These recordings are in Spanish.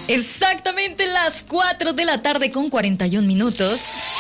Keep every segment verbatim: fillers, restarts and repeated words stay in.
Exactamente las cuatro de la tarde con cuarenta y un minutos.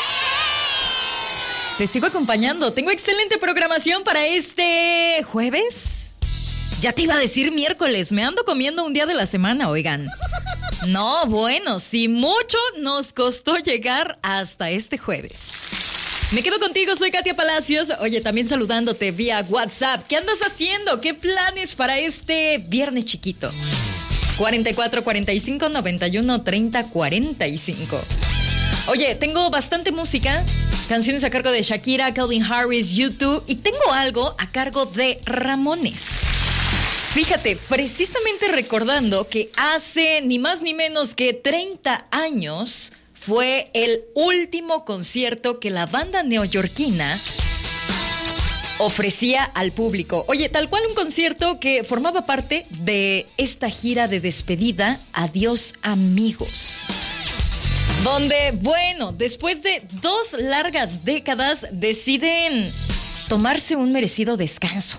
Te sigo acompañando. Tengo excelente programación para este jueves. Ya te iba a decir miércoles. Me ando comiendo un día de la semana, oigan. No, bueno, si mucho nos costó llegar hasta este jueves. Me quedo contigo, soy Katia Palacios. Oye, también saludándote vía WhatsApp. ¿Qué andas haciendo? ¿Qué planes para este viernes chiquito? cuarenta y cuatro, cuarenta y cinco, noventa y uno, treinta, cuarenta y cinco. Oye, tengo bastante música. Canciones a cargo de Shakira, Calvin Harris, YouTube. Y tengo algo a cargo de Ramones. Fíjate, precisamente recordando que hace ni más ni menos que treinta años fue el último concierto que la banda neoyorquina ofrecía al público. Oye, tal cual un concierto que formaba parte de esta gira de despedida, Adiós Amigos. Donde, bueno, después de dos largas décadas deciden tomarse un merecido descanso.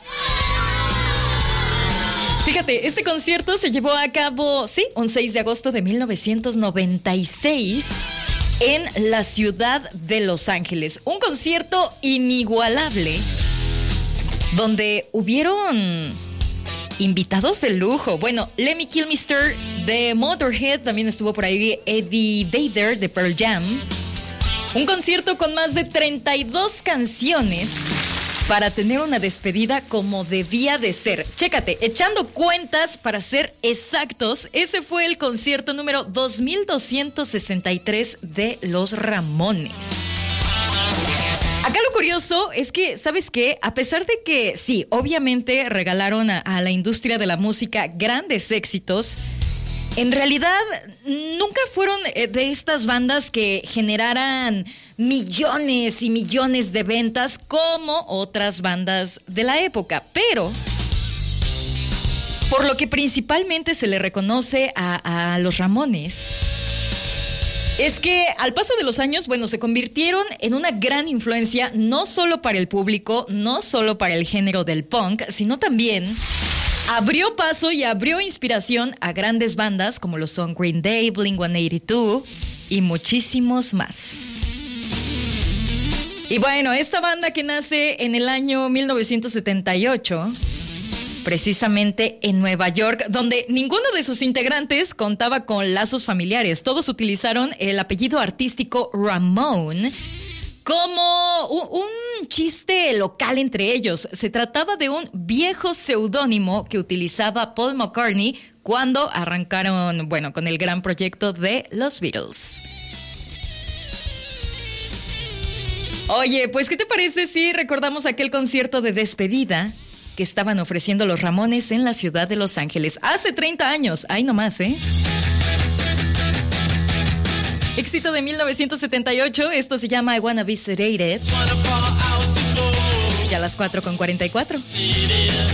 Fíjate, este concierto se llevó a cabo, sí, un seis de agosto de mil novecientos noventa y seis en la ciudad de Los Ángeles. Un concierto inigualable donde hubieron invitados de lujo. Bueno, Lemmy Kilmister de Motorhead, también estuvo por ahí Eddie Vedder de Pearl Jam. Un concierto con más de treinta y dos canciones para tener una despedida como debía de ser. Chécate, echando cuentas para ser exactos, ese fue el concierto número dos mil doscientos sesenta y tres de Los Ramones. Acá lo curioso es que, ¿sabes qué? A pesar de que, sí, obviamente regalaron a, a la industria de la música grandes éxitos, en realidad nunca fueron de estas bandas que generaran millones y millones de ventas como otras bandas de la época. Pero, por lo que principalmente se le reconoce a, a los Ramones, es que al paso de los años, bueno, se convirtieron en una gran influencia, no solo para el público, no solo para el género del punk, sino también abrió paso y abrió inspiración a grandes bandas como lo son Green Day, Blink ciento ochenta y dos y muchísimos más. Y bueno, esta banda que nace en el año mil novecientos setenta y ocho, precisamente en Nueva York, donde ninguno de sus integrantes contaba con lazos familiares. Todos utilizaron el apellido artístico Ramone como un, un chiste local entre ellos. Se trataba de un viejo seudónimo que utilizaba Paul McCartney cuando arrancaron, bueno, con el gran proyecto de los Beatles. Oye, pues, ¿qué te parece si recordamos aquel concierto de despedida que estaban ofreciendo los Ramones en la ciudad de Los Ángeles hace treinta años? Ahí nomás, ¿eh? Éxito de mil novecientos setenta y ocho, esto se llama I Wanna Be Sedated. Ya a las cuatro con cuarenta y cuatro.